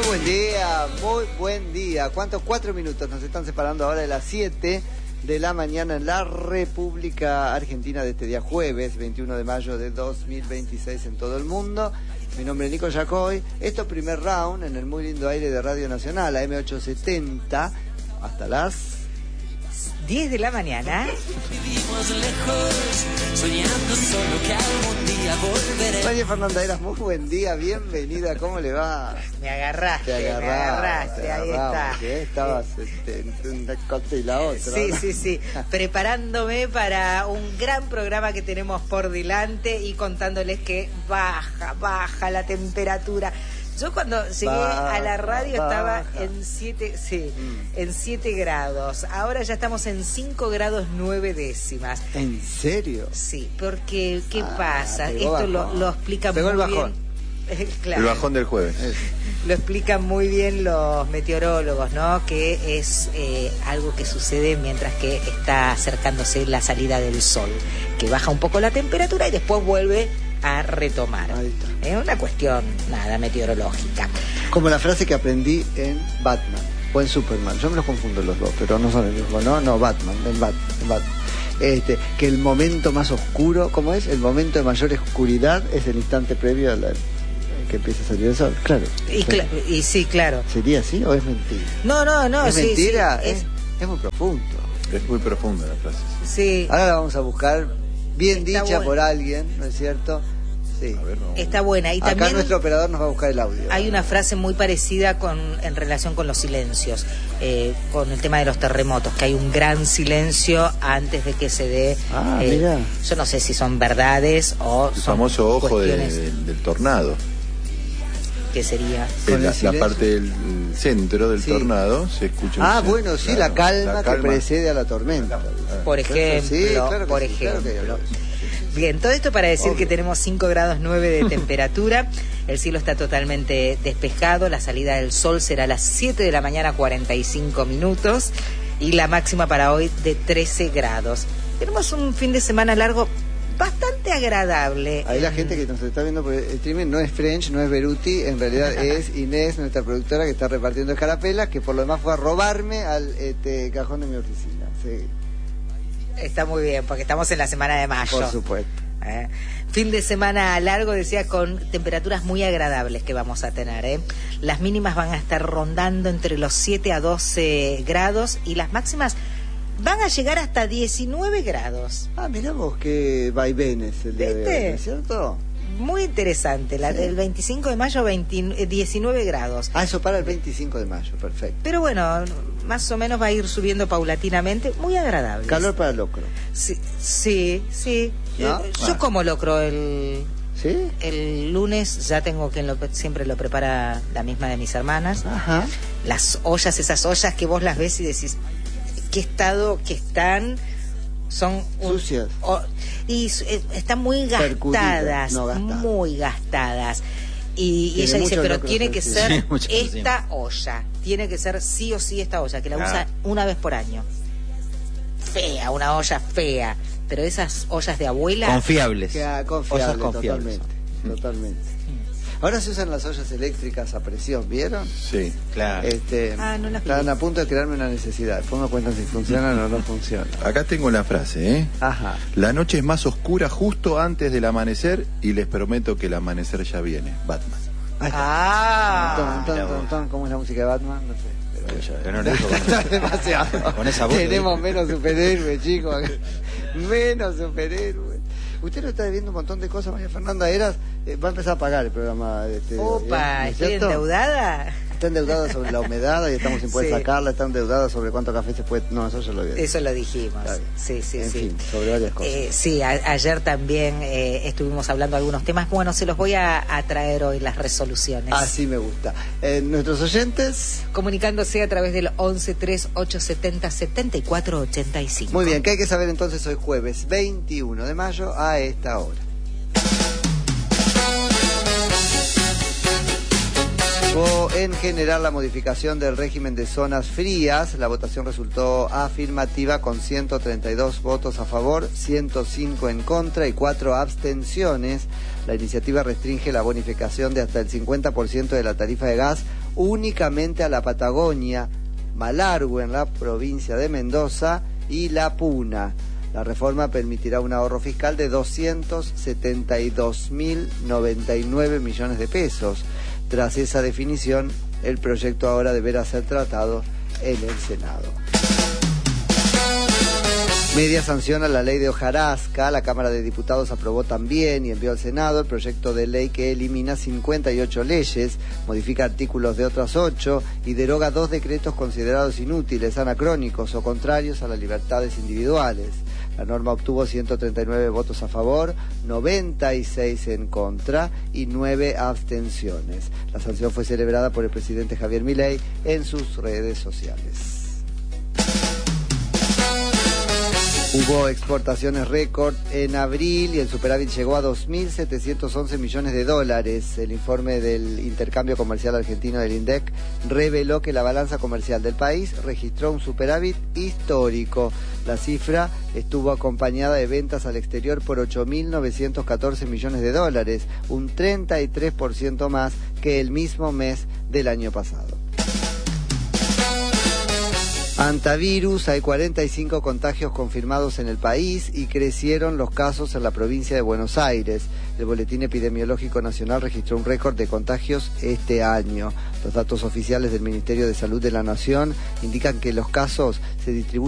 muy buen día. ¿Cuántos? 4 minutos nos están separando ahora de las 7 de la mañana en la República Argentina de este día jueves, 21 de mayo de 2026 en todo el mundo. Mi nombre es Nico Yacoy. Esto es Primer Round en el muy lindo aire de Radio Nacional, a M870, hasta las 10 de la mañana. Vivimos lejos, soñando solo que algún día volveré. María Fernanda Eras, muy buen día, bienvenida, ¿cómo le va? Me agarraste, ahí está. ¿Qué? Estabas entre una cosa y la otra. Sí, preparándome para un gran programa que tenemos por delante y contándoles que baja la temperatura. Yo cuando llegué a la radio estaba en 7 grados. Ahora ya estamos en 5 grados 9 décimas. ¿En serio? Sí, porque ¿qué pasa? Esto lo explica muy bien. Pegó el bajón. Claro. El bajón del jueves. Lo explican muy bien los meteorólogos, ¿no? Que es algo que sucede mientras que está acercándose la salida del sol, que baja un poco la temperatura y después vuelve a retomar. Es una cuestión, meteorológica. Como la frase que aprendí en Batman o en Superman. Yo me los confundo los dos, pero no son el mismo, ¿no? Batman, en Batman. Que el momento más oscuro, ¿cómo es? El momento de mayor oscuridad es el instante previo a que empieza a salir el sol. Claro. Y sí, claro. ¿Sería así o es mentira? No. ¿Es mentira? Sí, es muy profundo. Es muy profunda la frase. Sí. Ahora la vamos a buscar bien Está dicha buena. por alguien, ¿no es cierto? Sí. A ver, no. Está buena. Y Acá también nuestro operador nos va a buscar el audio. hay una frase muy parecida en relación con los silencios, con el tema de los terremotos, que hay un gran silencio antes de que se dé. Mira. Yo no sé si son verdades o El son famoso ojo cuestiones del tornado. que sería. Con La el silencio. parte del centro del Sí. tornado se escucha. Bueno, sí, la calma que precede a la tormenta. Por ejemplo, Sí, claro que por sí, claro que ejemplo. sí. Bien, todo esto para decir Obvio. que tenemos 5 grados 9 de temperatura, el cielo está totalmente despejado, la salida del sol será a las 7 de la mañana 45 minutos y la máxima para hoy de 13 grados. Tenemos un fin de semana largo bastante agradable. Ahí la gente que nos está viendo por el streaming no es French, no es Beruti, en realidad es Inés, nuestra productora, que está repartiendo escarapelas, que por lo demás fue a robarme al cajón de mi oficina. Sí, Está muy bien, porque estamos en la semana de mayo. por supuesto. Fin de semana largo, decía, con temperaturas muy agradables que vamos a tener. Las mínimas van a estar rondando entre los 7 a 12 grados y las máximas van a llegar hasta 19 grados. Mirá vos qué vaivenes el día de hoy, ¿Viste? ¿no es cierto? Muy interesante, la del 25 de mayo 19 grados. Eso para el 25 de mayo, perfecto. Pero bueno, más o menos va a ir subiendo paulatinamente, muy agradable. Calor para locro. Sí. ¿No? Yo como locro el ¿Sí? lunes, ya tengo quien siempre lo prepara la misma de mis hermanas. Ajá. Las ollas, esas ollas que vos las ves y decís, ¿qué estado que están? Son Sucias. Están muy gastadas, No, gastadas. muy gastadas. Y Tiene ella dice, mucho pero locro, tiene sí. que Sí, ser mucha esta olla, tiene que ser sí o sí esta olla, que la usa una vez por año. Fea, una olla fea, pero esas ollas de abuela. Confiables. Confiable, Ollas confiables. totalmente. Ahora se usan las ollas eléctricas a presión, ¿vieron? Sí. Claro. No las vi. Están a punto de crearme una necesidad. Después me cuentan si funcionan o no funcionan. Acá tengo la frase, Ajá. La noche es más oscura justo antes del amanecer y les prometo que el amanecer ya viene. Batman. Ahí está. Ah, ¿Cómo es la música de Batman? No sé. Pero no le dijo Está demasiado. con esa voz. Tenemos menos superhéroes, chicos. Menos superhéroes. Usted lo está debiendo un montón de cosas, María Fernanda Eras. Va a empezar a pagar el programa de este. opa, ¿no es ¿estoy cierto? endeudada? Está endeudada sobre la humedad y estamos sin poder Sí. sacarla. Está endeudada sobre cuánto café se puede. No, eso ya lo había dicho. Eso lo dijimos. Claro. Sí. En fin, sobre varias cosas. Sí, ayer también estuvimos hablando de algunos temas. Bueno, se los voy a traer hoy las resoluciones. Así me gusta. Nuestros oyentes. Comunicándose a través del 1138707485. Muy bien, ¿qué hay que saber entonces hoy jueves 21 de mayo a esta hora? En general, la modificación del régimen de zonas frías, la votación resultó afirmativa con 132 votos a favor, 105 en contra y 4 abstenciones. La iniciativa restringe la bonificación de hasta el 50% de la tarifa de gas únicamente a la Patagonia, Malargüe en la provincia de Mendoza y La Puna. La reforma permitirá un ahorro fiscal de 272.099 millones de pesos. Tras esa definición, el proyecto ahora deberá ser tratado en el Senado. Media sanciona la ley de hojarasca. La Cámara de Diputados aprobó también y envió al Senado el proyecto de ley que elimina 58 leyes, modifica artículos de otras 8 y deroga 2 decretos considerados inútiles, anacrónicos o contrarios a las libertades individuales. La norma obtuvo 139 votos a favor, 96 en contra y 9 abstenciones. La sanción fue celebrada por el presidente Javier Milei en sus redes sociales. Hubo exportaciones récord en abril y el superávit llegó a 2.711 millones de dólares. El informe del intercambio comercial argentino del INDEC reveló que la balanza comercial del país registró un superávit histórico. La cifra estuvo acompañada de ventas al exterior por 8.914 millones de dólares, un 33% más que el mismo mes del año pasado. Antivirus, hay 45 contagios confirmados en el país y crecieron los casos en la provincia de Buenos Aires. El Boletín Epidemiológico Nacional registró un récord de contagios este año. Los datos oficiales del Ministerio de Salud de la Nación indican que los casos se distribuyen